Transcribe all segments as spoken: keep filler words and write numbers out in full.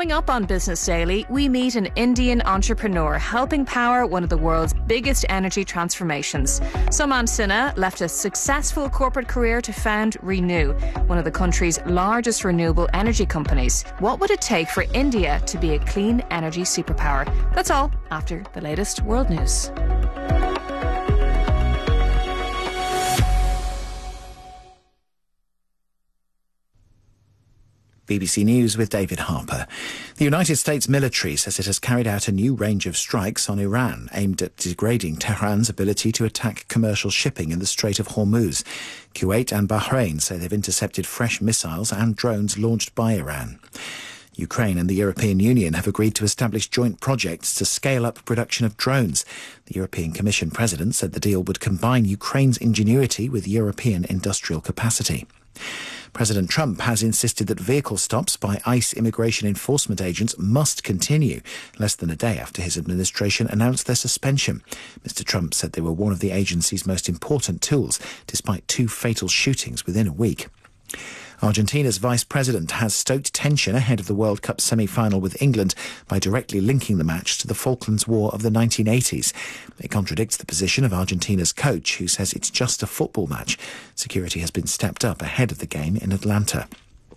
Coming up on Business Daily, we meet an Indian entrepreneur helping power one of the world's biggest energy transformations. Sumant Sinha left a successful corporate career to found Renew, one of the country's largest renewable energy companies. What would it take for India to be a clean energy superpower? That's all after the latest world news. B B C News with David Harper. The United States military says it has carried out a new range of strikes on Iran aimed at degrading Tehran's ability to attack commercial shipping in the Strait of Hormuz. Kuwait and Bahrain say they've intercepted fresh missiles and drones launched by Iran. Ukraine and the European Union have agreed to establish joint projects to scale up production of drones. The European Commission president said the deal would combine Ukraine's ingenuity with European industrial capacity. President Trump has insisted that vehicle stops by ICE immigration enforcement agents must continue, less than a day after his administration announced their suspension. Mister Trump said they were one of the agency's most important tools, despite two fatal shootings within a week. Argentina's vice president has stoked tension ahead of the World Cup semi-final with England by directly linking the match to the Falklands War of the nineteen eighties. It contradicts the position of Argentina's coach, who says it's just a football match. Security has been stepped up ahead of the game in Atlanta.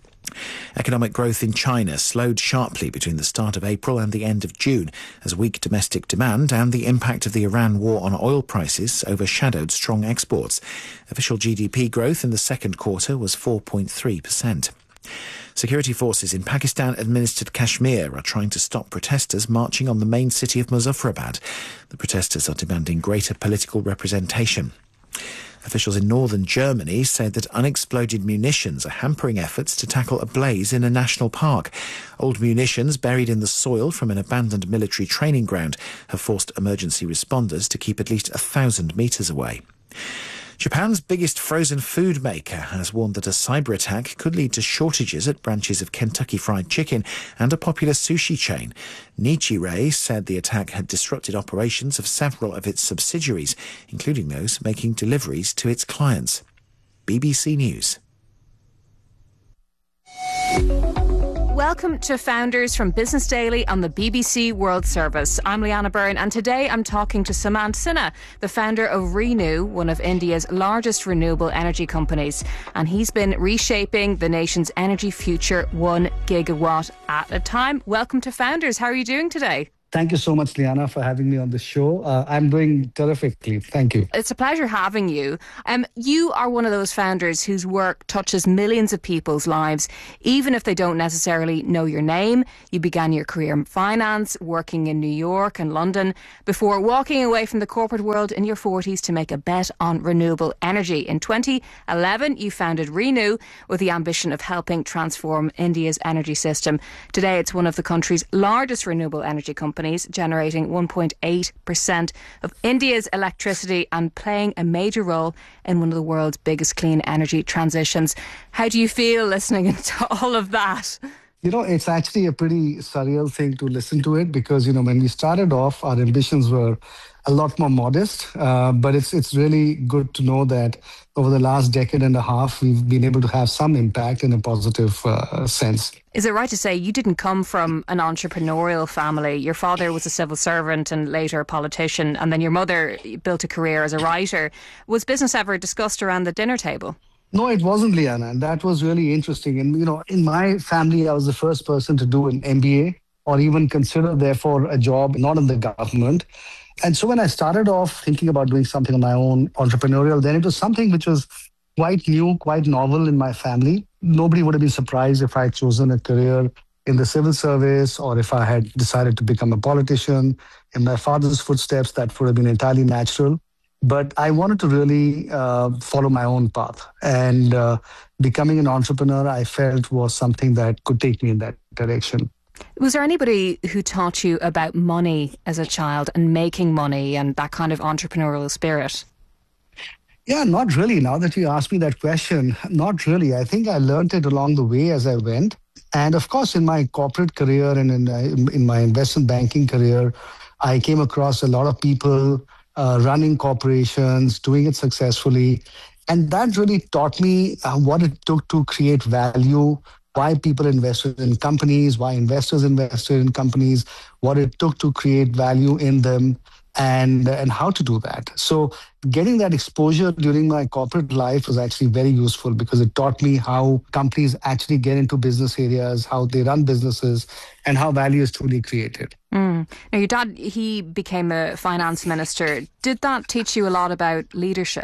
Economic growth in China slowed sharply between the start of April and the end of June as weak domestic demand and the impact of the Iran war on oil prices overshadowed strong exports. Official G D P growth in the second quarter was four point three percent. Security forces in Pakistan-administered Kashmir are trying to stop protesters marching on the main city of Muzaffarabad. The protesters are demanding greater political representation. Officials in northern Germany said that unexploded munitions are hampering efforts to tackle a blaze in a national park. Old munitions buried in the soil from an abandoned military training ground have forced emergency responders to keep at least a thousand metres away. Japan's biggest frozen food maker has warned that a cyber attack could lead to shortages at branches of Kentucky Fried Chicken and a popular sushi chain. Nichirei said the attack had disrupted operations of several of its subsidiaries, including those making deliveries to its clients. B B C News. Welcome to Founders from Business Daily on the B B C World Service. I'm Leanna Byrne, and today I'm talking to Sumant Sinha, the founder of Renew, one of India's largest renewable energy companies. And he's been reshaping the nation's energy future one gigawatt at a time. Welcome to Founders. How are you doing today? Thank you so much, Liana, for having me on the show. Uh, I'm doing terrifically. Thank you. It's a pleasure having you. Um, you are one of those founders whose work touches millions of people's lives, even if they don't necessarily know your name. You began your career in finance, working in New York and London, before walking away from the corporate world in your forties to make a bet on renewable energy. In twenty eleven, you founded Renew with the ambition of helping transform India's energy system. Today, it's one of the country's largest renewable energy companies, generating one point eight percent of India's electricity and playing a major role in one of the world's biggest clean energy transitions. How do you feel listening to all of that? You know, it's actually a pretty surreal thing to listen to it because, you know, when we started off, our ambitions were a lot more modest. Uh, but it's it's really good to know that over the last decade and a half, we've been able to have some impact in a positive uh, sense. Is it right to say you didn't come from an entrepreneurial family? Your father was a civil servant and later a politician, and then your mother built a career as a writer. Was business ever discussed around the dinner table? No, it wasn't, Liana, and that was really interesting. And, you know, in my family, I was the first person to do an M B A or even consider, therefore, a job not in the government. And so when I started off thinking about doing something on my own, entrepreneurial, then it was something which was quite new, quite novel in my family. Nobody would have been surprised if I had chosen a career in the civil service or if I had decided to become a politician. In my father's footsteps, that would have been entirely natural. But I wanted to really uh, follow my own path. And uh, becoming an entrepreneur, I felt was something that could take me in that direction. Was there anybody who taught you about money as a child and making money and that kind of entrepreneurial spirit? Yeah, not really. Now that you ask me that question, not really. I think I learned it along the way as I went. And of course, in my corporate career and in, uh, in my investment banking career, I came across a lot of people uh, running corporations, doing it successfully. And that really taught me uh, what it took to create value why people invested in companies, why investors invested in companies, what it took to create value in them, and and how to do that. So getting that exposure during my corporate life was actually very useful because it taught me how companies actually get into business areas, how they run businesses, and how value is truly created. Mm. Now, your dad, he became a finance minister. Did that teach you a lot about leadership?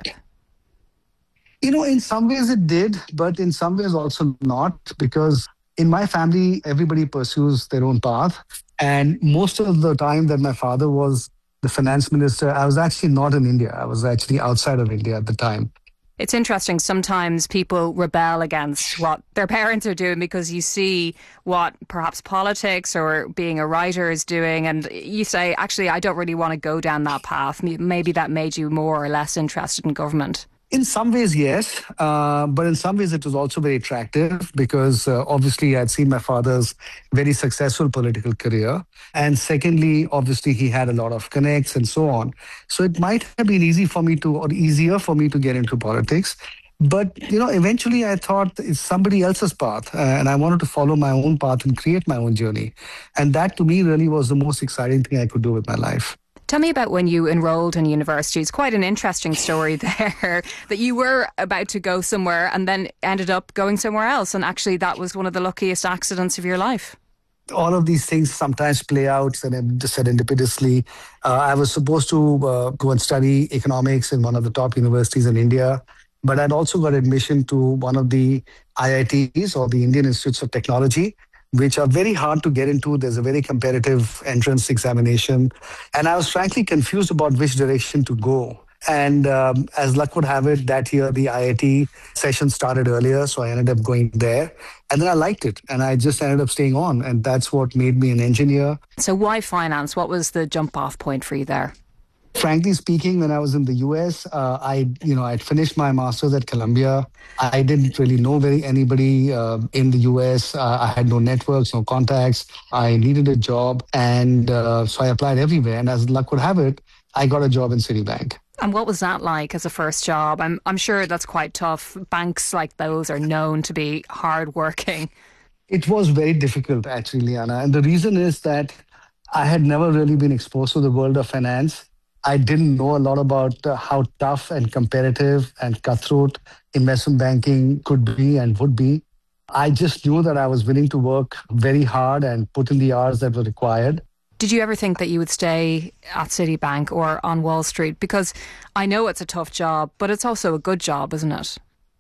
You know, in some ways it did, but in some ways also not, because in my family, everybody pursues their own path. And most of the time that my father was the finance minister, I was actually not in India. I was actually outside of India at the time. It's interesting. Sometimes people rebel against what their parents are doing because you see what perhaps politics or being a writer is doing. And you say, actually, I don't really want to go down that path. Maybe that made you more or less interested in government. In some ways, yes. Uh, but in some ways, it was also very attractive because uh, obviously I'd seen my father's very successful political career. And secondly, obviously, he had a lot of connects and so on. So it might have been easy for me to, or easier for me to get into politics. But, you know, eventually I thought it's somebody else's path. Uh, and I wanted to follow my own path and create my own journey. And that to me really was the most exciting thing I could do with my life. Tell me about when you enrolled in university. It's quite an interesting story there, that you were about to go somewhere and then ended up going somewhere else. And actually, that was one of the luckiest accidents of your life. All of these things sometimes play out serendipitously. Uh, I was supposed to uh, go and study economics in one of the top universities in India, but I'd also got admission to one of the I I Ts, or the Indian Institutes of Technology, which are very hard to get into. There's a very competitive entrance examination. And I was frankly confused about which direction to go. And um, as luck would have it, that year the I I T session started earlier, so I ended up going there. And then I liked it, and I just ended up staying on. And that's what made me an engineer. So why finance? What was the jump-off point for you there? Frankly speaking, when I was in the U S, uh, I, you know, I'd finished my master's at Columbia. I didn't really know very anybody uh, in the U S. Uh, I had no networks, no contacts. I needed a job, and uh, so I applied everywhere. And as luck would have it, I got a job in Citibank. And what was that like as a first job? I'm I'm sure that's quite tough. Banks like those are known to be hardworking. It was very difficult, actually, Liana. And the reason is that I had never really been exposed to the world of finance. I didn't know a lot about uh, how tough and competitive and cutthroat investment banking could be and would be. I just knew that I was willing to work very hard and put in the hours that were required. Did you ever think that you would stay at Citibank or on Wall Street? Because I know it's a tough job, but it's also a good job, isn't it?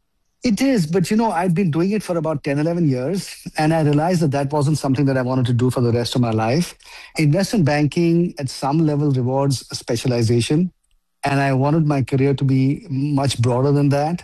It is, but you know, I'd been doing it for about ten, eleven years, and I realized that that wasn't something that I wanted to do for the rest of my life. Investment banking at some level rewards specialization, and I wanted my career to be much broader than that,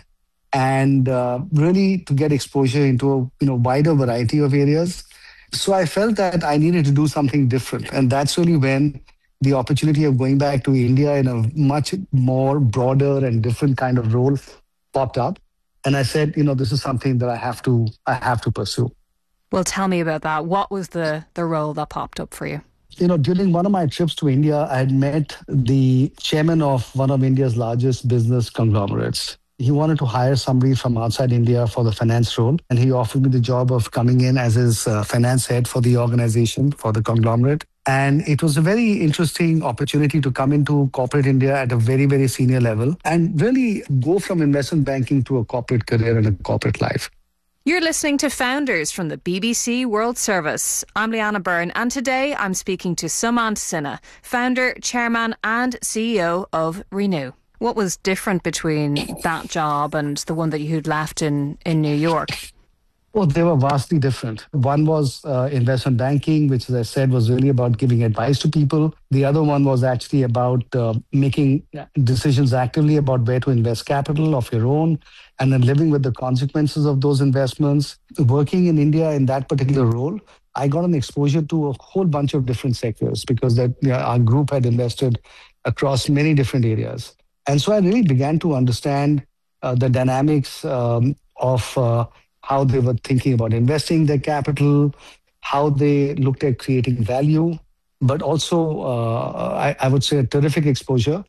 and uh, really to get exposure into a you know wider variety of areas. So I felt that I needed to do something different, and that's really when the opportunity of going back to India in a much more broader and different kind of role popped up. And I said, you know, this is something that I have to, I have to pursue. Well, tell me about that. What was the, the role that popped up for you? You know, during one of my trips to India, I had met the chairman of one of India's largest business conglomerates. He wanted to hire somebody from outside India for the finance role. And he offered me the job of coming in as his uh, finance head for the organization, for the conglomerate. And it was a very interesting opportunity to come into corporate India at a very, very senior level and really go from investment banking to a corporate career and a corporate life. You're listening to Founders from the B B C World Service. I'm Liana Byrne, and today I'm speaking to Sumant Sinha, founder, chairman and C E O of Renew. What was different between that job and the one that you had left in, in New York? Well, they were vastly different. One was uh, investment banking, which, as I said, was really about giving advice to people. The other one was actually about uh, making decisions actively about where to invest capital of your own and then living with the consequences of those investments. Working in India in that particular role, I got an exposure to a whole bunch of different sectors because that you know, our group had invested across many different areas. And so I really began to understand uh, the dynamics um, of uh, how they were thinking about investing their capital, how they looked at creating value, but also, uh, I, I would say, a terrific exposure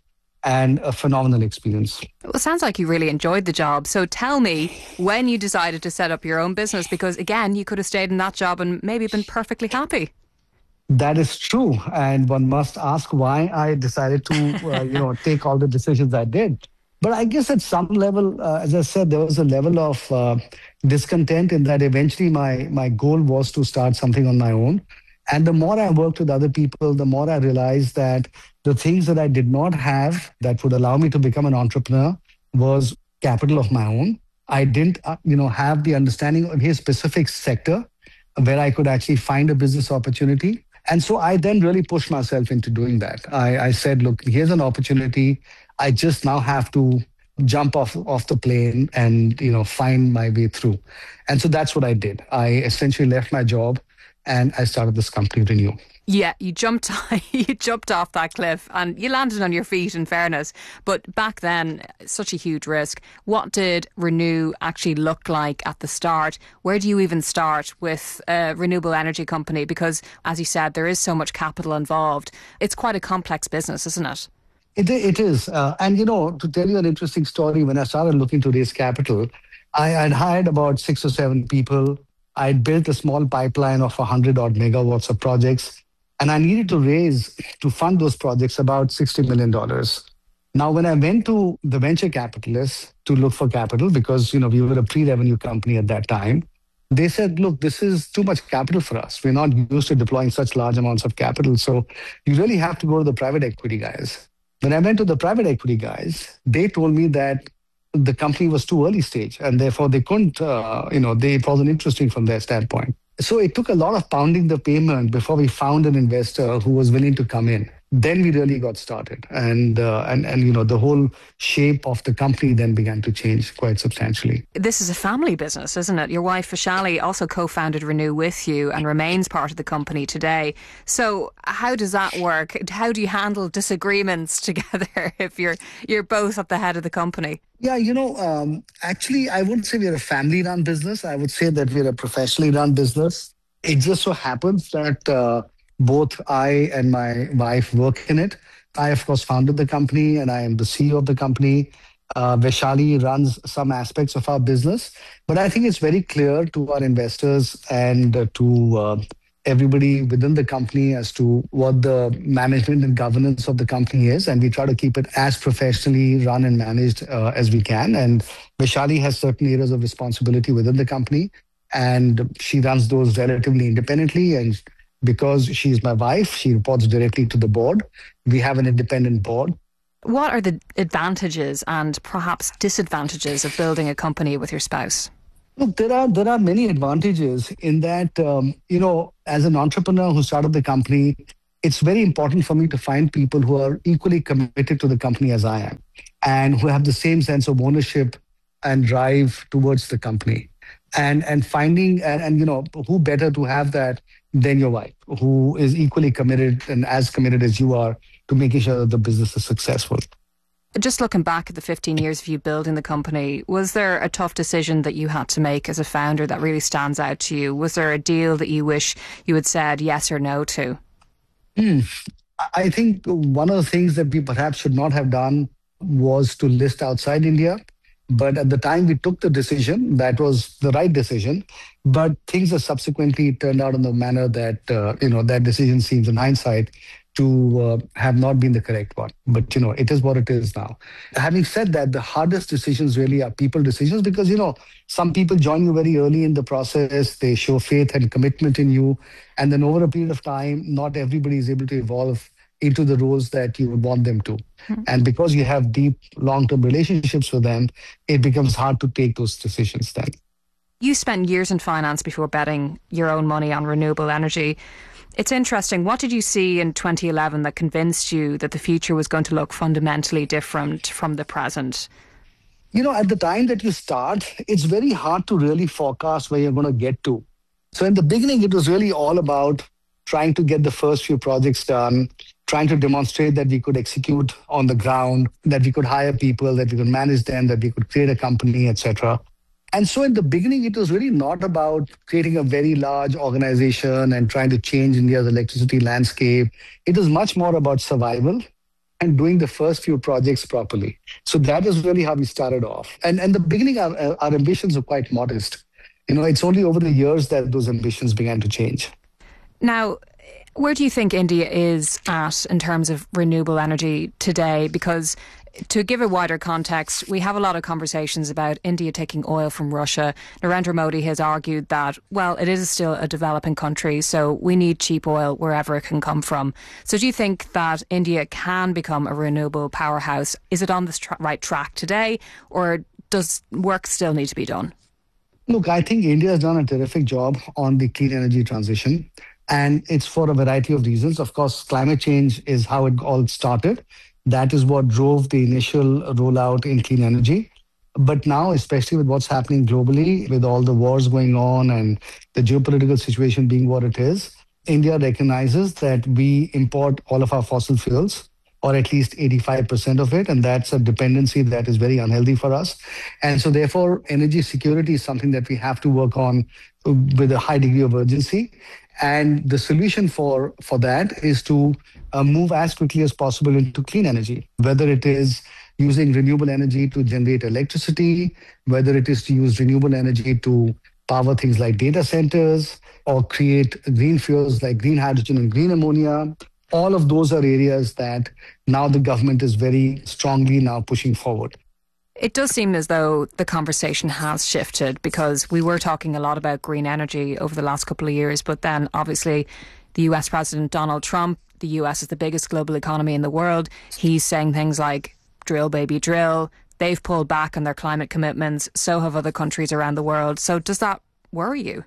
and a phenomenal experience. Well, it sounds like you really enjoyed the job. So tell me when you decided to set up your own business, because again, you could have stayed in that job and maybe been perfectly happy. That is true. And one must ask why I decided to, uh, you know, take all the decisions I did. But I guess at some level, uh, as I said, there was a level of uh, discontent in that eventually my, my goal was to start something on my own. And the more I worked with other people, the more I realized that the things that I did not have that would allow me to become an entrepreneur was capital of my own. I didn't, uh, you know, have the understanding of a specific sector where I could actually find a business opportunity. And so I then really pushed myself into doing that. I, I said, look, here's an opportunity. I just now have to jump off, off the plane and, you know, find my way through. And so that's what I did. I essentially left my job and I started this company, Renew. Yeah, you jumped you jumped off that cliff and you landed on your feet, in fairness. But back then, such a huge risk. What did Renew actually look like at the start? Where do you even start with a renewable energy company? Because, as you said, there is so much capital involved. It's quite a complex business, isn't it? It, it is. Uh, and, you know, to tell you an interesting story, when I started looking to raise capital, I had hired about six or seven people. I'd built a small pipeline of one hundred odd megawatts of projects. And I needed to raise, to fund those projects, about sixty million dollars. Now, when I went to the venture capitalists to look for capital, because, you know, we were a pre-revenue company at that time, they said, look, this is too much capital for us. We're not used to deploying such large amounts of capital. So you really have to go to the private equity guys. When I went to the private equity guys, they told me that the company was too early stage and therefore they couldn't, uh, you know, they, it wasn't interesting from their standpoint. So it took a lot of pounding the pavement before we found an investor who was willing to come in. Then we really got started. And, uh, and, and you know, the whole shape of the company then began to change quite substantially. This is a family business, isn't it? Your wife, Vaishali, also co-founded Renew with you and remains part of the company today. So how does that work? How do you handle disagreements together if you're you're both at the head of the company? Yeah, you know, um, actually, I wouldn't say we're a family-run business. I would say that we're a professionally run business. It just so happens that uh, both I and my wife work in it. I, of course, founded the company and I am the C E O of the company. Uh, Vaishali runs some aspects of our business. But I think it's very clear to our investors and uh, to uh, everybody within the company as to what the management and governance of the company is. And we try to keep it as professionally run and managed uh, as we can. And Vaishali has certain areas of responsibility within the company. And she runs those relatively independently. And because she's my wife, she reports directly to the board. We have an independent board. What are the advantages and perhaps disadvantages of building a company with your spouse? Look, there are there are many advantages in that, um, you know, as an entrepreneur who started the company, it's very important for me to find people who are equally committed to the company as I am and who have the same sense of ownership and drive towards the company. And and finding, and, and you know, who better to have that than your wife, who is equally committed and as committed as you are to making sure that the business is successful. Just looking back at the fifteen years of you building the company, was there a tough decision that you had to make as a founder that really stands out to you? Was there a deal that you wish you had said yes or no to? Hmm. I think one of the things that we perhaps should not have done was to list outside India. But at the time we took the decision, that was the right decision. But things have subsequently turned out in the manner that, uh, you know, that decision seems in hindsight to uh, have not been the correct one. But, you know, it is what it is now. Having said that, the hardest decisions really are people decisions because, you know, some people join you very early in the process. They show faith and commitment in you. And then over a period of time, not everybody is able to evolve into the roles that you would want them to. Mm-hmm. And because you have deep long-term relationships with them, it becomes hard to take those decisions then. You spent years in finance before betting your own money on renewable energy. It's interesting. What did you see in twenty eleven that convinced you that the future was going to look fundamentally different from the present? You know, at the time that you start, it's very hard to really forecast where you're going to get to. So in the beginning, it was really all about trying to get the first few projects done, trying to demonstrate that we could execute on the ground, that we could hire people, that we could manage them, that we could create a company, et cetera. And so in the beginning, it was really not about creating a very large organization and trying to change India's electricity landscape. It was much more about survival and doing the first few projects properly. So that is really how we started off. And and the beginning, our, our ambitions were quite modest. You know, it's only over the years that those ambitions began to change. Now, where do you think India is at in terms of renewable energy today? Because to give a wider context, we have a lot of conversations about India taking oil from Russia. Narendra Modi has argued that, well, it is still a developing country, so we need cheap oil wherever it can come from. So do you think that India can become a renewable powerhouse? Is it on the tra- right track today, or does work still need to be done? Look, I think India has done a terrific job on the clean energy transition. And it's for a variety of reasons. Of course, climate change is how it all started. That is what drove the initial rollout in clean energy. But now, especially with what's happening globally, with all the wars going on and the geopolitical situation being what it is, India recognizes that we import all of our fossil fuels, or at least eighty-five percent of it. And that's a dependency that is very unhealthy for us. And so therefore, energy security is something that we have to work on with a high degree of urgency. And the solution for, for that is to uh, move as quickly as possible into clean energy, whether it is using renewable energy to generate electricity, whether it is to use renewable energy to power things like data centers, or create green fuels like green hydrogen and green ammonia. All of those are areas that now the government is very strongly now pushing forward. It does seem as though the conversation has shifted, because we were talking a lot about green energy over the last couple of years, but then obviously the U S President Donald Trump, the U S is the biggest global economy in the world. He's saying things like drill baby drill. They've pulled back on their climate commitments. So have other countries around the world. So does that worry you?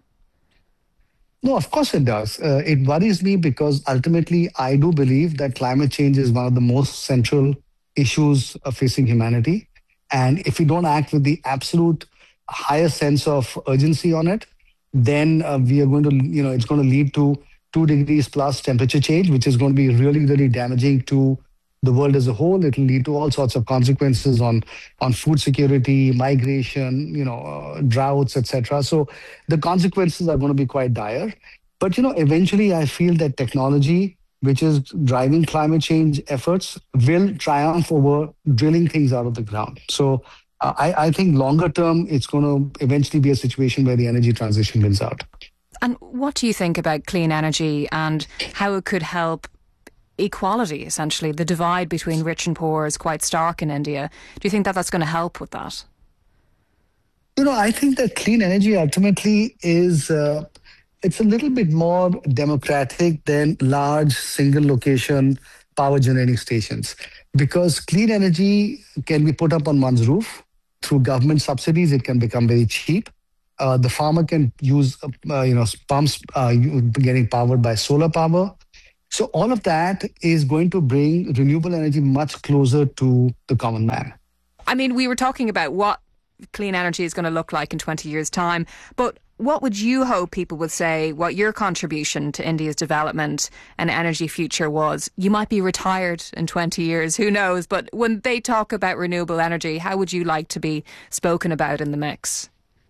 No, of course it does. Uh, it worries me because ultimately I do believe that climate change is one of the most central issues of facing humanity. And if we don't act with the absolute highest sense of urgency on it, then uh, we are going to, you know, it's going to lead to two degrees plus temperature change, which is going to be really, really damaging to the world as a whole. It will lead to all sorts of consequences on, on food security, migration, you know, uh, droughts, et cetera. So the consequences are going to be quite dire. But, you know, eventually I feel that technology, which is driving climate change efforts, will triumph over drilling things out of the ground. So uh, I, I think longer term, it's going to eventually be a situation where the energy transition wins out. And what do you think about clean energy and how it could help equality, essentially? The divide between rich and poor is quite stark in India. Do you think that that's going to help with that? You know, I think that clean energy ultimately is... Uh, It's a little bit more democratic than large single location power generating stations, because clean energy can be put up on one's roof through government subsidies. It can become very cheap. Uh, the farmer can use, uh, you know, pumps uh, getting powered by solar power. So all of that is going to bring renewable energy much closer to the common man. I mean, we were talking about what clean energy is going to look like in twenty years' time, but what would you hope people would say what your contribution to India's development and energy future was? You might be retired in twenty years, who knows? But when they talk about renewable energy, how would you like to be spoken about in the mix?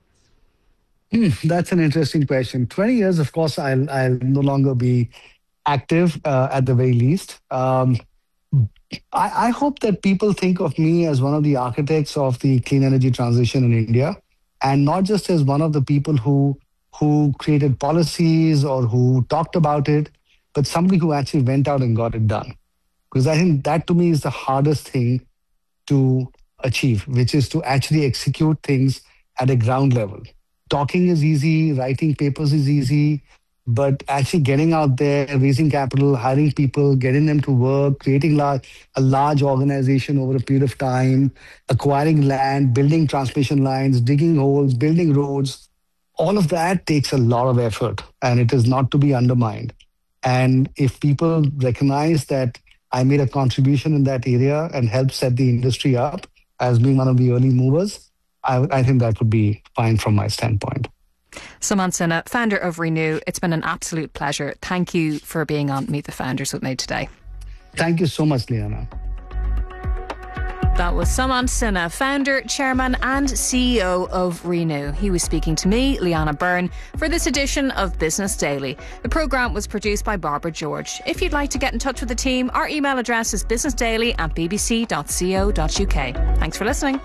Mm, that's an interesting question. twenty years, of course, I'll, I'll no longer be active uh, at the very least. Um, I, I hope that people think of me as one of the architects of the clean energy transition in India, and not just as one of the people who who created policies or who talked about it, but somebody who actually went out and got it done. Because I think that to me is the hardest thing to achieve, which is to actually execute things at a ground level. Talking is easy, writing papers is easy, but actually getting out there, raising capital, hiring people, getting them to work, creating large, a large organization over a period of time, acquiring land, building transmission lines, digging holes, building roads, all of that takes a lot of effort, and it is not to be undermined. And if people recognize that I made a contribution in that area and helped set the industry up as being one of the early movers, I, I think that would be fine from my standpoint. Sumant Sinha, founder of Renew, it's been an absolute pleasure. Thank you for being on Meet the Founders with me today. Thank you so much, Liana. That was Saman Sinha, founder, chairman and C E O of Renew. He was speaking to me, Leanna Byrne, for this edition of Business Daily. The programme was produced by Barbara George. If you'd like to get in touch with the team, our email address is businessdaily at b b c dot co dot u k. Thanks for listening.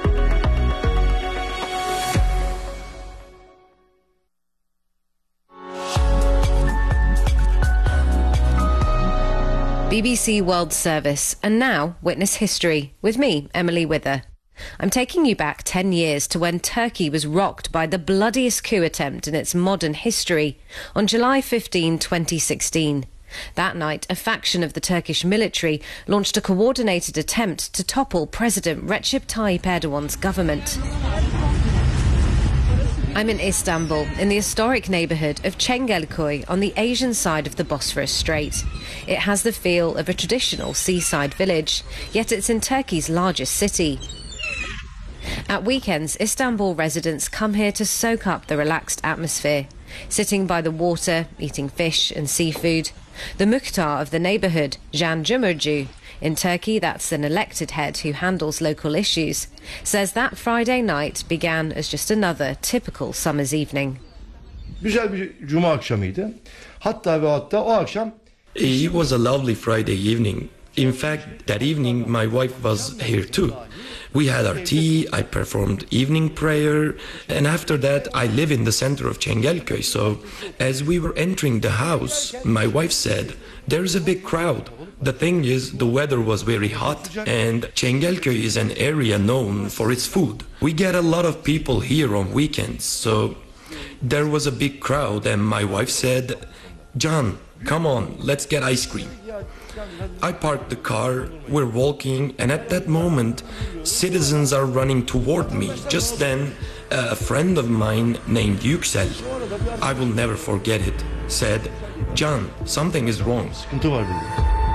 B B C World Service, and now Witness History, with me, Emily Wither. I'm taking you back ten years to when Turkey was rocked by the bloodiest coup attempt in its modern history on July fifteenth, twenty sixteen. That night, a faction of the Turkish military launched a coordinated attempt to topple President Recep Tayyip Erdogan's government. I'm in Istanbul, in the historic neighbourhood of Çengelköy on the Asian side of the Bosphorus Strait. It has the feel of a traditional seaside village, yet it's in Turkey's largest city. At weekends, Istanbul residents come here to soak up the relaxed atmosphere, sitting by the water, eating fish and seafood. The muhtar of the neighbourhood, Can Cumhurcu, in Turkey that's an elected head who handles local issues, says that Friday night began as just another typical summer's evening. Güzel bir cuma akşamıydı. Hatta ve hatta o akşam It was a lovely Friday evening. In fact, that evening my wife was here too. We had our tea, I performed evening prayer, and after that I live in the center of Çengelköy. So as we were entering the house, my wife said, "There's a big crowd." The thing is, the weather was very hot, and Çengelköy is an area known for its food. We get a lot of people here on weekends, so there was a big crowd, and my wife said, "John, come on, let's get ice cream." I parked the car, we're walking, and at that moment, citizens are running toward me. Just then, a friend of mine named Yüksel, I will never forget it, said, "John, something is wrong." sıkıntı var dedi.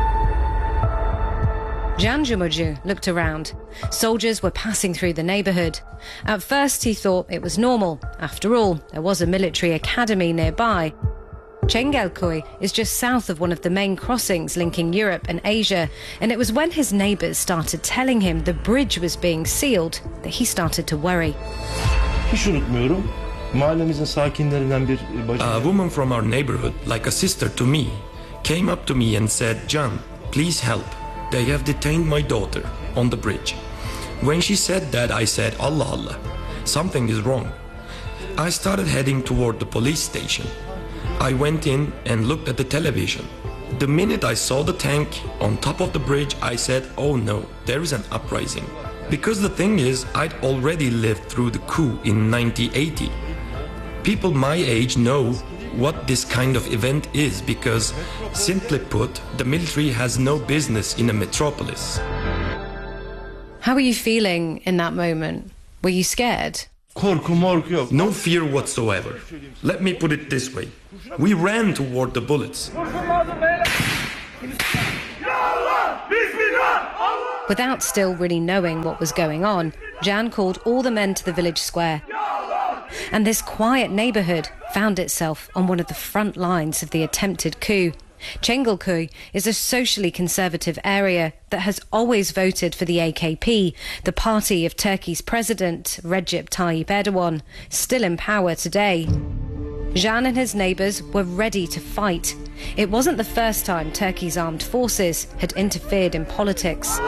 Can Cumhurcu looked around. Soldiers were passing through the neighbourhood. At first he thought it was normal. After all, there was a military academy nearby. Çengelköy is just south of one of the main crossings linking Europe and Asia, and it was when his neighbours started telling him the bridge was being sealed that he started to worry. Hiç unutmuyorum. Mahallemizin sakinlerinden bir bacı. A woman from our neighborhood, like a sister to me, came up to me and said, "John, please help. They have detained my daughter on the bridge." When she said that, I said, "Allah Allah, something is wrong." I started heading toward the police station. I went in and looked at the television. The minute I saw the tank on top of the bridge, I said, "Oh no, there is an uprising." Because the thing is, I'd already lived through the coup in nineteen eighty. People my age know what this kind of event is because, simply put, the military has no business in a metropolis. How were you feeling in that moment? Were you scared? Korku morku yok. No fear whatsoever. Let me put it this way. We ran toward the bullets. Without still really knowing what was going on, Can called all the men to the village square. And this quiet neighbourhood found itself on one of the front lines of the attempted coup. Çengelköy is a socially conservative area that has always voted for the A K P, the party of Turkey's president, Recep Tayyip Erdogan, still in power today. Can and his neighbours were ready to fight. It wasn't the first time Turkey's armed forces had interfered in politics.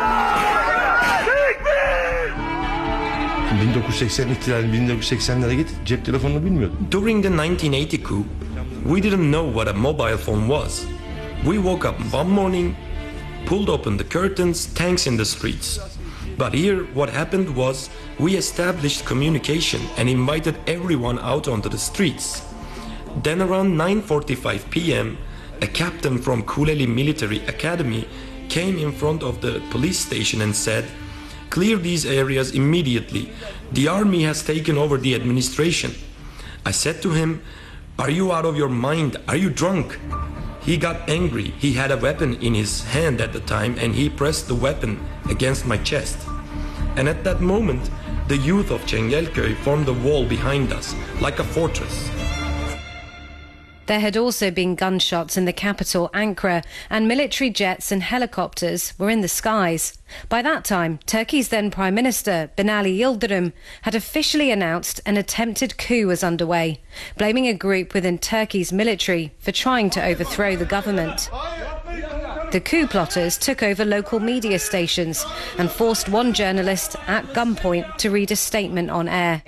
bin dokuz yüz seksen ihtilali bin dokuz yüz seksenlere git, cep telefonunu bilmiyordum. During the nineteen eighty coup, we didn't know what a mobile phone was. We woke up one morning, pulled open the curtains, tanks in the streets. But here, what happened was, we established communication and invited everyone out onto the streets. Then around nine forty-five p m, a captain from Kuleli Military Academy came in front of the police station and said, "Clear these areas immediately. The army has taken over the administration." I said to him, "Are you out of your mind? Are you drunk?" He got angry. He had a weapon in his hand at the time and he pressed the weapon against my chest. And at that moment, the youth of Çengelköy formed a wall behind us, like a fortress. There had also been gunshots in the capital, Ankara, and military jets and helicopters were in the skies. By that time, Turkey's then Prime Minister, Binali Yildirim, had officially announced an attempted coup was underway, blaming a group within Turkey's military for trying to overthrow the government. The coup plotters took over local media stations and forced one journalist at gunpoint to read a statement on air,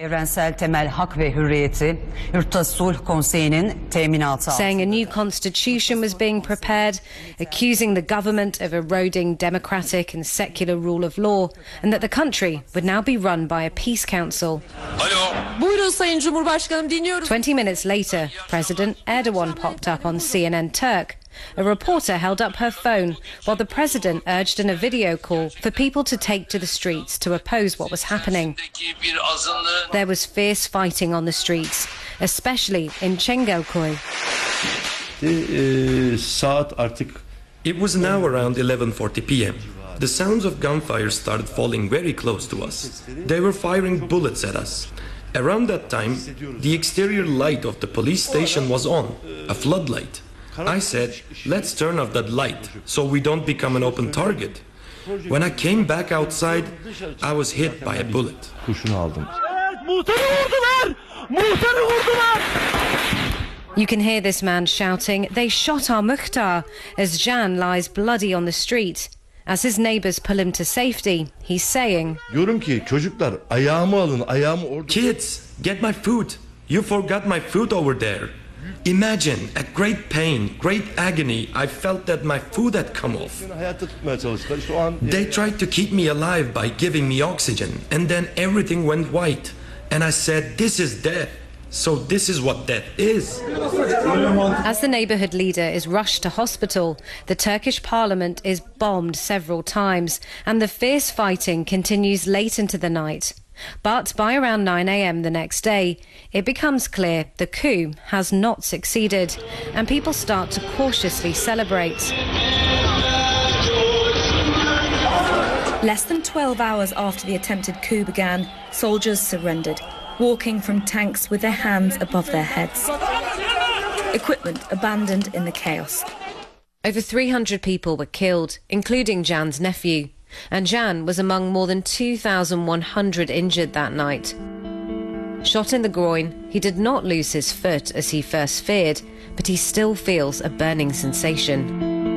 saying a new constitution was being prepared, accusing the government of eroding democratic and secular rule of law, and that the country would now be run by a peace council. Twenty minutes later, President Erdogan popped up on C N N Turk. A reporter held up her phone while the president urged in a video call for people to take to the streets to oppose what was happening. There was fierce fighting on the streets, especially in Çengelköy. It was now around eleven forty p m The sounds of gunfire started falling very close to us. They were firing bullets at us. Around that time, the exterior light of the police station was on, a floodlight. I said, let's turn off that light so we don't become an open target. When I came back outside, I was hit by a bullet. You can hear this man shouting, "They shot our Mukhtar," as Jan lies bloody on the street. As his neighbours pull him to safety, he's saying, "Kids, get my food. You forgot my food over there." Imagine, at great pain, great agony, I felt that my food had come off. They tried to keep me alive by giving me oxygen, and then everything went white. And I said, this is death. So this is what death is. As the neighbourhood leader is rushed to hospital, the Turkish parliament is bombed several times, and the fierce fighting continues late into the night. But by around nine a m the next day, it becomes clear the coup has not succeeded, and people start to cautiously celebrate. Less than twelve hours after the attempted coup began, soldiers surrendered, walking from tanks with their hands above their heads. Equipment abandoned in the chaos. Over three hundred people were killed, including Jan's nephew. And Jan was among more than two thousand one hundred injured that night. Shot in the groin, he did not lose his foot as he first feared, but he still feels a burning sensation.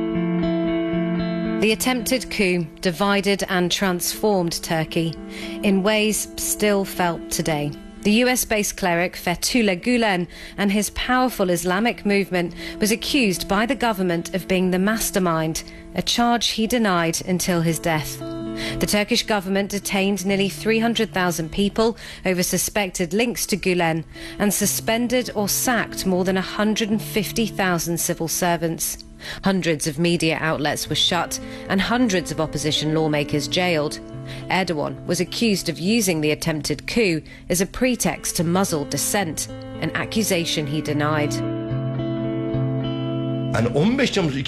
The attempted coup divided and transformed Turkey in ways still felt today. The U S-based cleric Fethullah Gulen and his powerful Islamic movement was accused by the government of being the mastermind, a charge he denied until his death. The Turkish government detained nearly three hundred thousand people over suspected links to Gulen and suspended or sacked more than one hundred fifty thousand civil servants. Hundreds of media outlets were shut and hundreds of opposition lawmakers jailed. Erdogan was accused of using the attempted coup as a pretext to muzzle dissent, an accusation he denied. On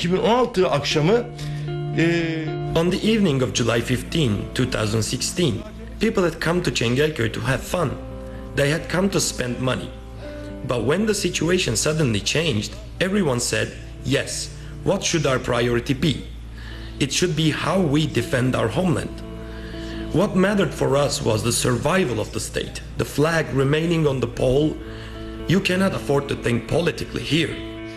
the evening of July fifteenth, two thousand sixteen, people had come to Çengelköy to have fun. They had come to spend money. But when the situation suddenly changed, everyone said, yes, what should our priority be? It should be how we defend our homeland. What mattered for us was the survival of the state, the flag remaining on the pole. You cannot afford to think politically here.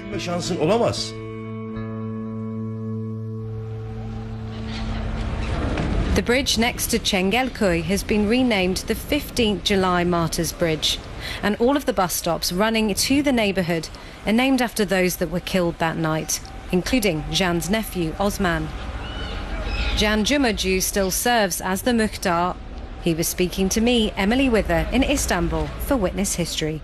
The bridge next to Çengelköy has been renamed the fifteenth July Martyrs Bridge, and all of the bus stops running to the neighbourhood are named after those that were killed that night, including Jan's nephew, Osman. Can Cumacı still serves as the Mukhtar. He was speaking to me, Emily Wither, in Istanbul for Witness History.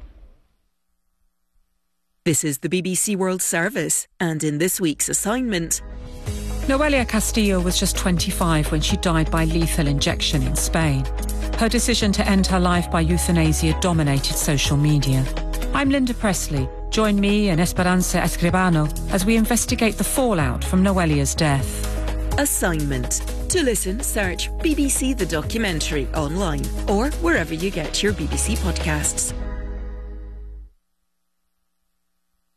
This is the B B C World Service, and in this week's assignment... Noelia Castillo was just twenty-five when she died by lethal injection in Spain. Her decision to end her life by euthanasia dominated social media. I'm Linda Presley. Join me and Esperanza Escribano as we investigate the fallout from Noelia's death. Assignment. To listen, search B B C The Documentary online or wherever you get your B B C podcasts.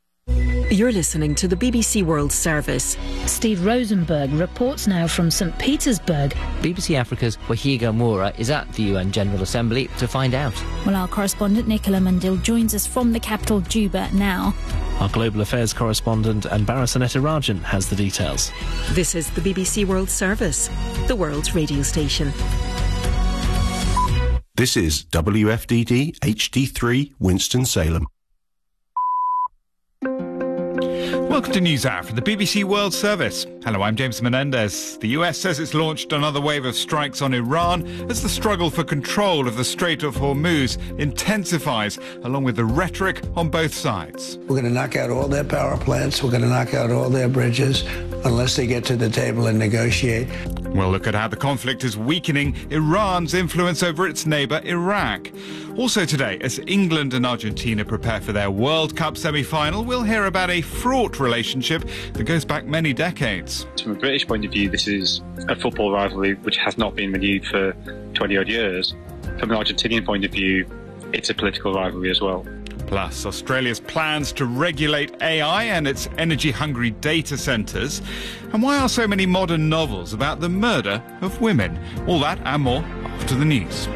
You're listening to the B B C World Service. Steve Rosenberg reports now from Saint Petersburg. B B C Africa's Wahiga Moura is at the U N General Assembly to find out. Well, our correspondent Nicola Mandil joins us from the capital, Juba, now. Our global affairs correspondent Anbara Sanetarajan has the details. This is the B B C World Service, the world's radio station. This is W F D D H D three Winston-Salem. Welcome to NewsHour from the B B C World Service. Hello, I'm James Menendez. The U S says it's launched another wave of strikes on Iran as the struggle for control of the Strait of Hormuz intensifies, along with the rhetoric on both sides. We're going to knock out all their power plants. We're going to knock out all their bridges unless they get to the table and negotiate. We'll look at how the conflict is weakening Iran's influence over its neighbour Iraq. Also today, as England and Argentina prepare for their World Cup semi-final, we'll hear about a fraught relationship that goes back many decades. From a British point of view, this is a football rivalry which has not been renewed for twenty odd years. From an Argentinian point of view, it's a political rivalry as well. Plus, Australia's plans to regulate A I and its energy-hungry data centres. And why are so many modern novels about the murder of women? All that and more after the news.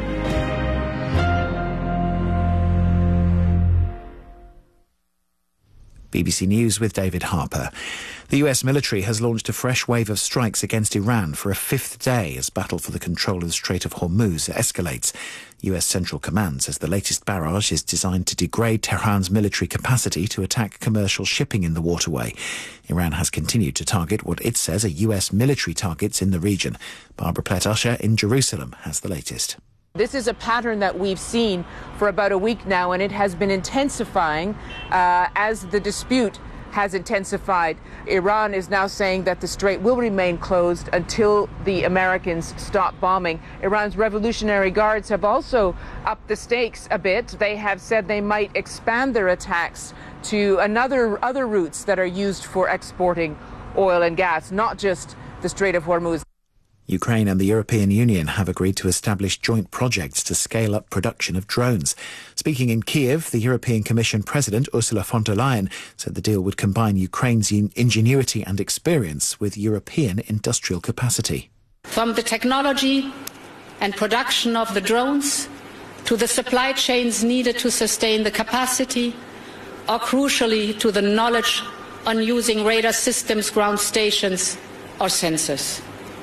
B B C News with David Harper. The U S military has launched a fresh wave of strikes against Iran for a fifth day as battle for the control of the Strait of Hormuz escalates. U S Central Command says the latest barrage is designed to degrade Tehran's military capacity to attack commercial shipping in the waterway. Iran has continued to target what it says are U S military targets in the region. Barbara Plett-Usher in Jerusalem has the latest. This is a pattern that we've seen for about a week now, and it has been intensifying uh, as the dispute has intensified. Iran is now saying that the strait will remain closed until the Americans stop bombing. Iran's Revolutionary Guards have also upped the stakes a bit. They have said they might expand their attacks to another other routes that are used for exporting oil and gas, not just the Strait of Hormuz. Ukraine and the European Union have agreed to establish joint projects to scale up production of drones. Speaking in Kiev, the European Commission President Ursula von der Leyen said the deal would combine Ukraine's ingenuity and experience with European industrial capacity. From the technology and production of the drones to the supply chains needed to sustain the capacity, or crucially to the knowledge on using radar systems, ground stations or sensors.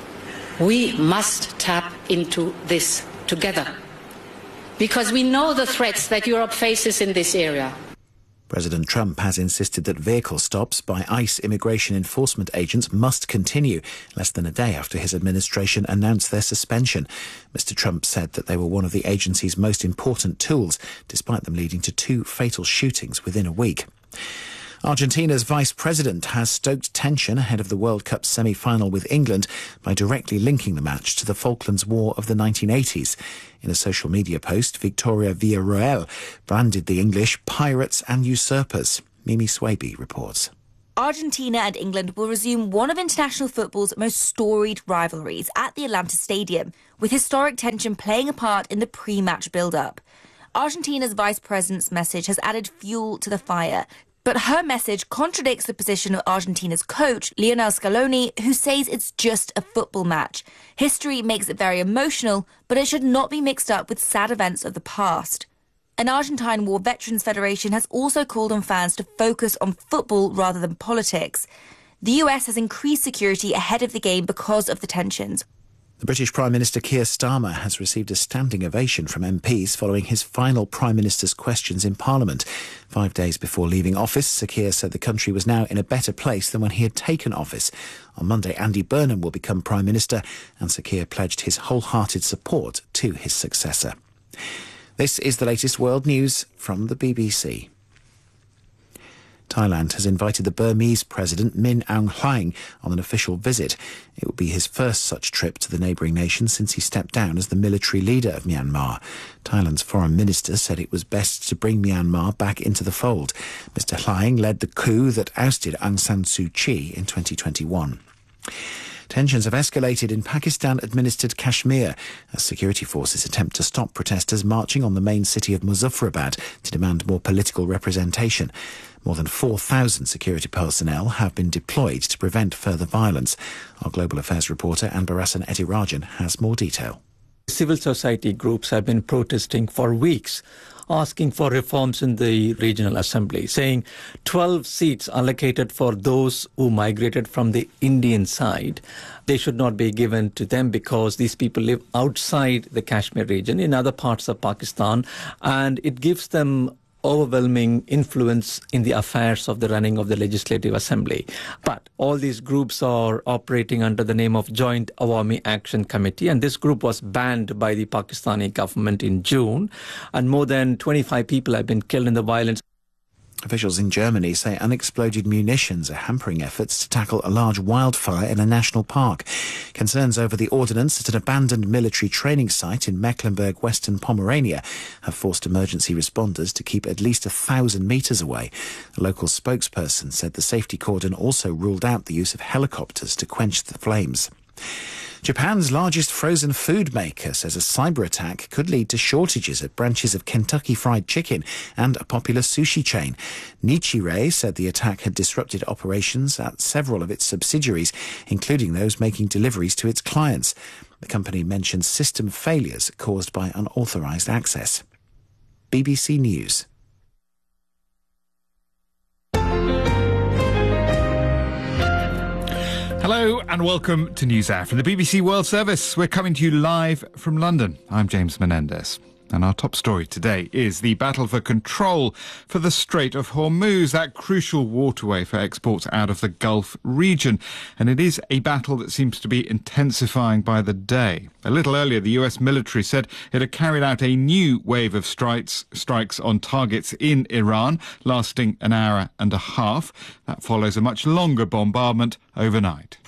We must tap into this together, because we know the threats that Europe faces in this area. President Trump has insisted that vehicle stops by ICE immigration enforcement agents must continue, less than a day after his administration announced their suspension. Mister Trump said that they were one of the agency's most important tools, despite them leading to two fatal shootings within a week. Argentina's vice president has stoked tension ahead of the World Cup semi-final with England by directly linking the match to the Falklands War of the nineteen eighties. In a social media post, Victoria Villarroel branded the English pirates and usurpers. Mimi Swaby reports. Argentina and England will resume one of international football's most storied rivalries at the Atlanta Stadium, with historic tension playing a part in the pre-match build-up. Argentina's vice president's message has added fuel to the fire, but her message contradicts the position of Argentina's coach, Lionel Scaloni, who says it's just a football match. History makes it very emotional, but it should not be mixed up with sad events of the past. An Argentine War Veterans Federation has also called on fans to focus on football rather than politics. The U S has increased security ahead of the game because of the tensions. The British Prime Minister Keir Starmer has received a standing ovation from M Ps following his final Prime Minister's questions in Parliament. Five days before leaving office, Sir Keir said the country was now in a better place than when he had taken office. On Monday, Andy Burnham will become Prime Minister, and Sir Keir pledged his wholehearted support to his successor. This is the latest world news from the B B C. Thailand has invited the Burmese President Min Aung Hlaing on an official visit. It will be his first such trip to the neighbouring nation since he stepped down as the military leader of Myanmar. Thailand's foreign minister said it was best to bring Myanmar back into the fold. Mister Hlaing led the coup that ousted Aung San Suu Kyi in twenty twenty-one. Tensions have escalated in Pakistan-administered Kashmir as security forces attempt to stop protesters marching on the main city of Muzaffarabad to demand more political representation. More than four thousand security personnel have been deployed to prevent further violence. Our Global Affairs reporter Anbarasan Etirajan has more detail. Civil society groups have been protesting for weeks, asking for reforms in the regional assembly, saying twelve seats allocated for those who migrated from the Indian side, they should not be given to them because these people live outside the Kashmir region in other parts of Pakistan, and it gives them overwhelming influence in the affairs of the running of the Legislative Assembly. But all these groups are operating under the name of Joint Awami Action Committee, and this group was banned by the Pakistani government in June, and more than twenty-five people have been killed in the violence. Officials in Germany say unexploded munitions are hampering efforts to tackle a large wildfire in a national park. Concerns over the ordnance at an abandoned military training site in Mecklenburg-Western Pomerania have forced emergency responders to keep at least a thousand metres away. A local spokesperson said the safety cordon also ruled out the use of helicopters to quench the flames. Japan's largest frozen food maker says a cyber attack could lead to shortages at branches of Kentucky Fried Chicken and a popular sushi chain. Nichirei said the attack had disrupted operations at several of its subsidiaries, including those making deliveries to its clients. The company mentioned system failures caused by unauthorised access. B B C News. Hello and welcome to NewsHour from the B B C World Service. We're coming to you live from London. I'm James Menendez. And our top story today is the battle for control for the Strait of Hormuz, that crucial waterway for exports out of the Gulf region. And it is a battle that seems to be intensifying by the day. A little earlier, the U S military said it had carried out a new wave of strikes, strikes on targets in Iran, lasting an hour and a half. That follows a much longer bombardment overnight.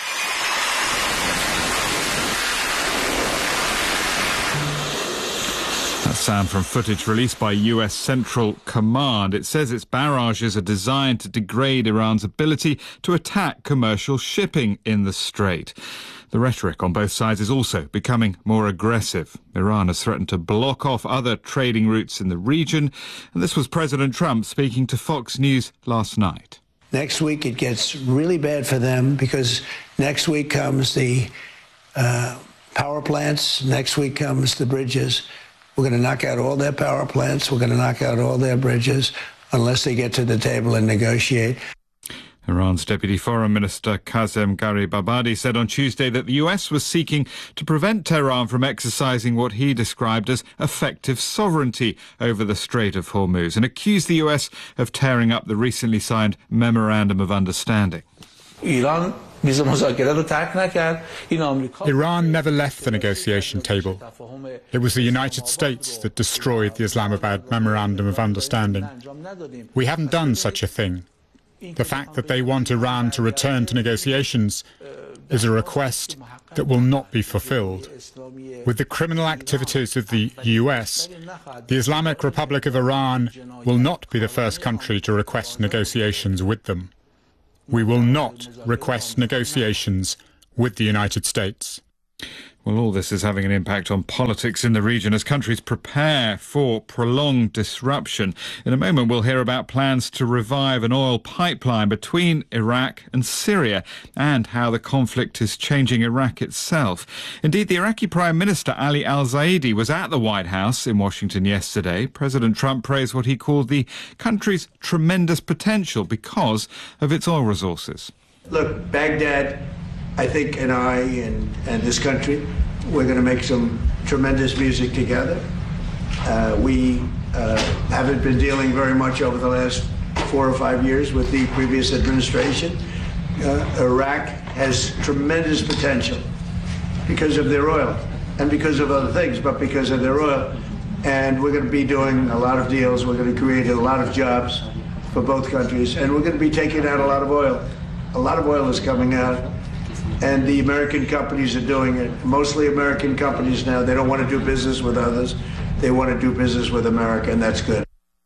Sound from footage released by U S Central Command. It says its barrages are designed to degrade Iran's ability to attack commercial shipping in the strait. The rhetoric on both sides is also becoming more aggressive. Iran has threatened to block off other trading routes in the region, and this was President Trump speaking to Fox News last night. Next week it gets really bad for them because next week comes the uh, power plants, next week comes the bridges. We're going to knock out all their power plants. We're going to knock out all their bridges unless they get to the table and negotiate. Iran's Deputy Foreign Minister Kazem Garibabadi said on Tuesday that the U S was seeking to prevent Tehran from exercising what he described as effective sovereignty over the Strait of Hormuz and accused the U S of tearing up the recently signed Memorandum of Understanding. Iran Iran never left the negotiation table. It was the United States that destroyed the Islamabad Memorandum of Understanding. We haven't done such a thing. The fact that they want Iran to return to negotiations is a request that will not be fulfilled. With the criminal activities of the U S, the Islamic Republic of Iran will not be the first country to request negotiations with them. We will not request negotiations with the United States. Well, all this is having an impact on politics in the region as countries prepare for prolonged disruption. In a moment, we'll hear about plans to revive an oil pipeline between Iraq and Syria and how the conflict is changing Iraq itself. Indeed, the Iraqi Prime Minister Ali al-Zaidi was at the White House in Washington yesterday. President Trump praised what he called the country's tremendous potential because of its oil resources. Look, Baghdad, I think, and I and, and this country, we're going to make some tremendous music together. Uh, we uh, haven't been dealing very much over the last four or five years with the previous administration. Uh, Iraq has tremendous potential because of their oil and because of other things, but because of their oil. And we're going to be doing a lot of deals. We're going to create a lot of jobs for both countries, and we're going to be taking out a lot of oil. A lot of oil is coming out. And the American companies are doing it. Mostly American companies now. They don't want to do business with others. They want to do business with America, and that's good.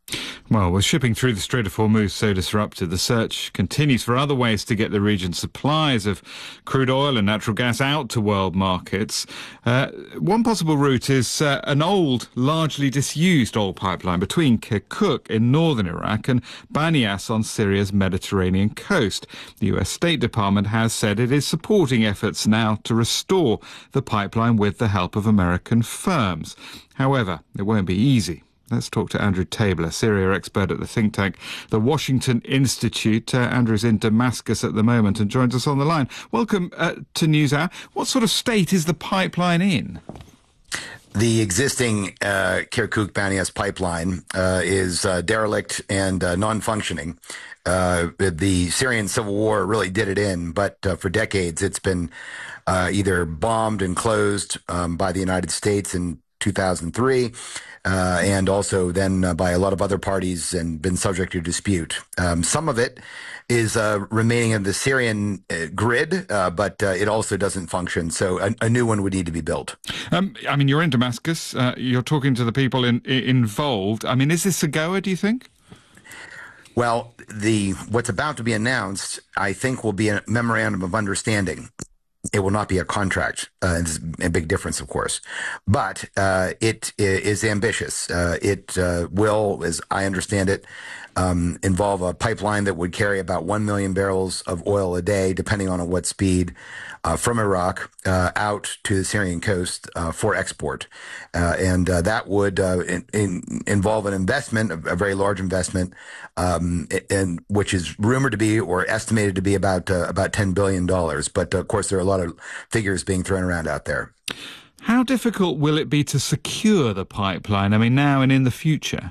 Well, with shipping through the Strait of Hormuz so disrupted, the search continues for other ways to get the region's supplies of crude oil and natural gas out to world markets. Uh, one possible route is uh, an old, largely disused oil pipeline between Kirkuk in northern Iraq and Banias on Syria's Mediterranean coast. The U S State Department has said it is supporting efforts now to restore the pipeline with the help of American firms. However, it won't be easy. Let's talk to Andrew Tabler, Syria expert at the think tank, the Washington Institute. Uh, Andrew's in Damascus at the moment and joins us on the line. Welcome uh, to NewsHour. What sort of state is the pipeline in? The existing uh, Kirkuk-Banias pipeline uh, is uh, derelict and uh, non-functioning. Uh, the Syrian civil war really did it in, but uh, for decades it's been uh, either bombed and closed um, by the United States in two thousand three, uh, and also then uh, by a lot of other parties and been subject to dispute. Um, some of it is uh, remaining in the Syrian uh, grid, uh, but uh, it also doesn't function. So a, a new one would need to be built. Um, I mean, you're in Damascus. Uh, you're talking to the people in, in, involved. I mean, is this a goer, do you think? Well, the what's about to be announced, I think, will be a memorandum of understanding. It will not be a contract. Uh, there's a big difference, of course. But uh, it is ambitious. Uh, it uh, will, as I understand it, um, involve a pipeline that would carry about one million barrels of oil a day, depending on at what speed, uh, from Iraq uh, out to the Syrian coast uh, for export. Uh, and uh, that would uh, in, in involve an investment, a, a very large investment, um, and which is rumored to be or estimated to be about uh, about ten billion dollars. But uh, of course, there are a lot of figures being thrown around out there. How difficult will it be to secure the pipeline? I mean, now and in the future?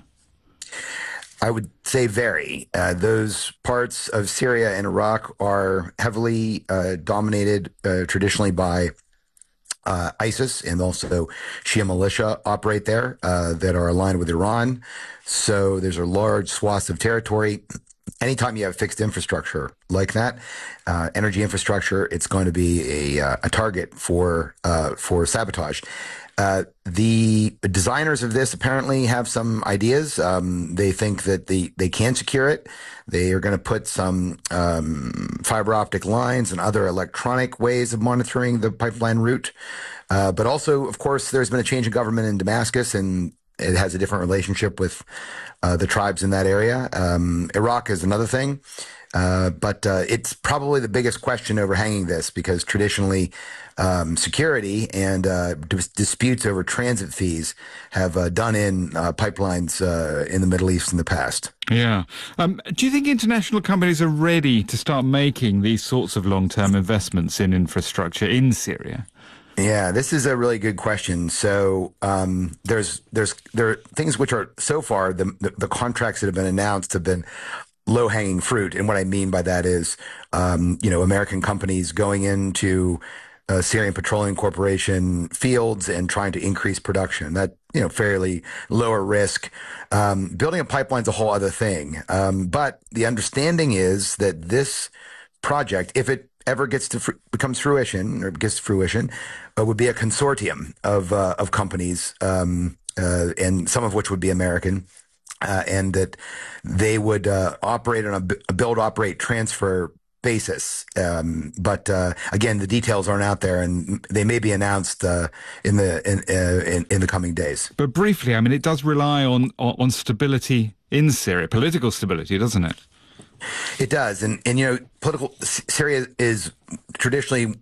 I would say very. Uh, those parts of Syria and Iraq are heavily uh, dominated uh, traditionally by uh, ISIS, and also Shia militia operate there uh, that are aligned with Iran. So there's a large swath of territory. Anytime you have fixed infrastructure like that, uh, energy infrastructure, it's going to be a, uh, a target for uh, for sabotage. Uh, the designers of this apparently have some ideas. Um, they think that the, they can secure it. They are going to put some um, fiber optic lines and other electronic ways of monitoring the pipeline route. Uh, but also, of course, there's been a change in government in Damascus, and it has a different relationship with uh, the tribes in that area. Um, Iraq is another thing. Uh, but uh, it's probably the biggest question overhanging this, because traditionally um, security and uh, dis- disputes over transit fees have uh, done in uh, pipelines uh, in the Middle East in the past. Yeah. Um, do you think international companies are ready to start making these sorts of long-term investments in infrastructure in Syria? Yeah, this is a really good question. So um, there's there's there are things which are so far the, the the contracts that have been announced have been low-hanging fruit. And what I mean by that is, um, you know, American companies going into uh, Syrian Petroleum Corporation fields and trying to increase production. That, you know, fairly lower risk. Um, building a pipeline's a whole other thing. Um, but the understanding is that this project, if it ever gets to fr- becomes fruition or gets to fruition, uh, would be a consortium of uh, of companies, um, uh, and some of which would be American. Uh, and that they would uh, operate on a, b- a build, operate, transfer basis. Um, but uh, again, the details aren't out there, and they may be announced uh, in the in, uh, in in the coming days. But briefly, I mean, it does rely on on stability in Syria, political stability, doesn't it? It does, and and you know, political Syria is traditionally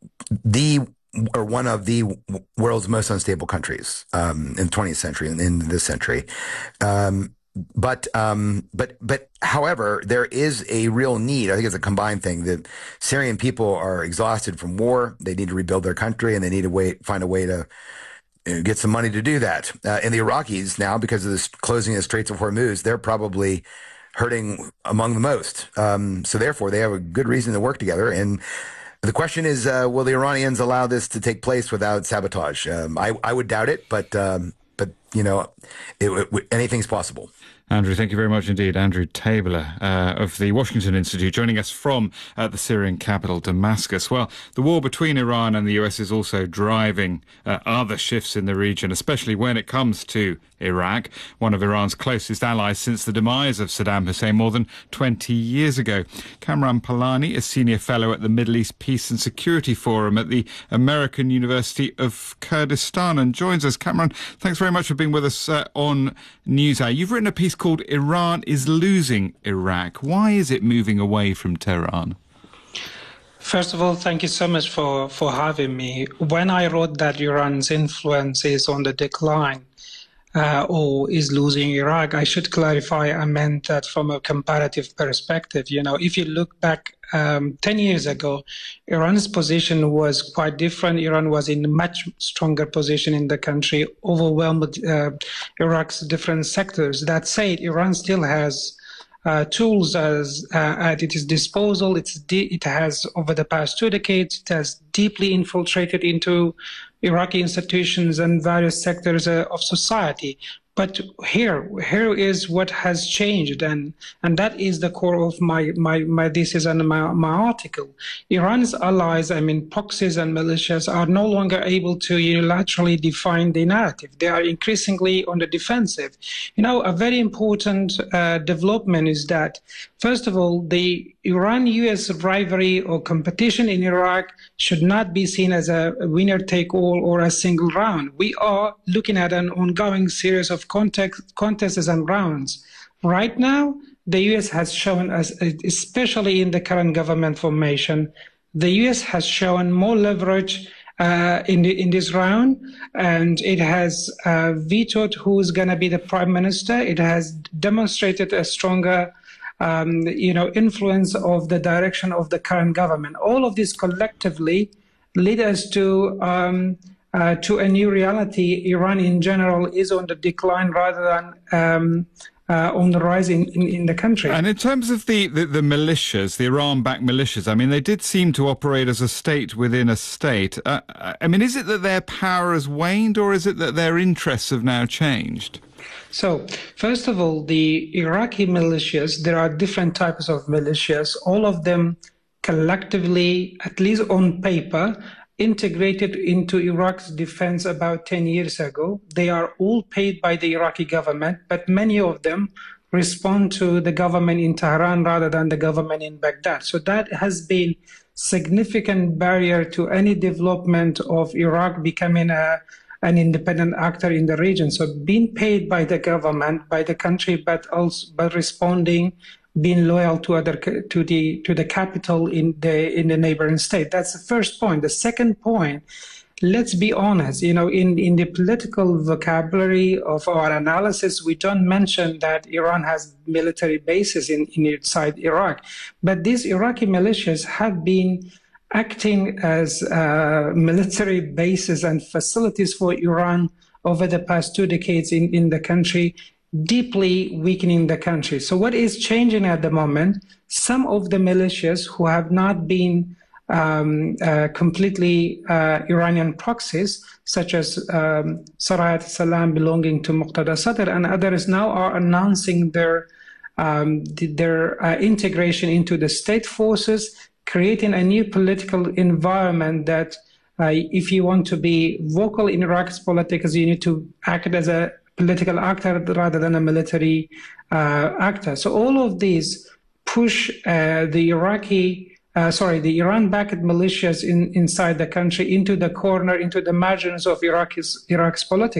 the or one of the world's most unstable countries um, in the twentieth century and in this century. Um, but, um, but, but, however, there is a real need. I think it's a combined thing that Syrian people are exhausted from war. They need to rebuild their country, and they need to wait, find a way to you know, get some money to do that. Uh, and the Iraqis now, because of this closing of the Straits of Hormuz, they're probably hurting among the most. Um, so therefore, they have a good reason to work together. And the question is, uh, will the Iranians allow this to take place without sabotage? Um, I, I would doubt it, but um, but you know, it, it, anything's possible. Andrew, thank you very much indeed. Andrew Tabler uh, of the Washington Institute, joining us from uh, the Syrian capital, Damascus. Well, the war between Iran and the U S is also driving uh, other shifts in the region, especially when it comes to Iraq, one of Iran's closest allies since the demise of Saddam Hussein more than twenty years ago. Kamran Palani is Senior Fellow at the Middle East Peace and Security Forum at the American University of Kurdistan and joins us. Kamran, thanks very much for being with us uh, on NewsHour. You've written a piece called Iran is Losing Iraq. Why is it moving away from Tehran? First of all, thank you so much for, for having me. When I wrote that Iran's influence is on the decline uh, or is losing Iraq, I should clarify I meant that from a comparative perspective. You know, if you look back um, ten years ago, Iran's position was quite different. Iran was in a much stronger position in the country, overwhelmed uh, Iraq's different sectors. That said, Iran still has Uh, tools as uh, at its disposal. It's de- it has, over the past two decades, it has deeply infiltrated into Iraqi institutions and various sectors uh, of society. But here, here is what has changed, and and that is the core of my my, my thesis and my, my article. Iran's allies, I mean proxies and militias, are no longer able to unilaterally define the narrative. They are increasingly on the defensive. You know, a very important uh, development is that, first of all, the Iran-U S rivalry or competition in Iraq should not be seen as a winner-take-all or a single round. We are looking at an ongoing series of context, contests and rounds. Right now, the U S has shown us, especially in the current government formation, the U S has shown more leverage uh, in, the, in this round, and it has uh, vetoed who is going to be the prime minister. It has demonstrated a stronger Um, you know, influence of the direction of the current government. All of this collectively lead us to um, uh, to a new reality. Iran in general is on the decline rather than um, uh, on the rise in, in, in the country. And in terms of the, the, the militias, the Iran-backed militias, I mean, they did seem to operate as a state within a state. Uh, I mean, is it that their power has waned, or is it that their interests have now changed? So, first of all, the Iraqi militias, there are different types of militias, all of them collectively, at least on paper, integrated into Iraq's defense about ten years ago. They are all paid by the Iraqi government, but many of them respond to the government in Tehran rather than the government in Baghdad. So that has been significant barrier to any development of Iraq becoming a an independent actor in the region. So being paid by the government, by the country, but also but responding, being loyal to other to the to the capital in the in the neighboring state. That's the first point. The second point, let's be honest, you know, in, in the political vocabulary of our analysis, we don't mention that Iran has military bases in, in inside Iraq. But these Iraqi militias have been acting as uh, military bases and facilities for Iran over the past two decades in, in the country, deeply weakening the country. So what is changing at the moment, some of the militias who have not been um, uh, completely uh, Iranian proxies, such as um, Sarayat Salam belonging to Muqtada Sadr and others, now are announcing their, um, their uh, integration into the state forces, creating a new political environment that uh, if you want to be vocal in Iraq's politics, you need to act as a political actor rather than a military uh, actor. So all of these push uh, the Iraqi, uh, sorry, the Iran-backed militias in, inside the country into the corner, into the margins of Iraq's, Iraq's politics.